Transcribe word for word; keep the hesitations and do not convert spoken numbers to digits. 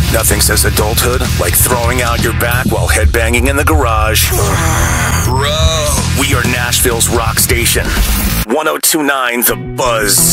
Nothing says adulthood like throwing out your back while headbanging in the garage. Bro. We are Nashville's rock station. one oh two point nine The Buzz.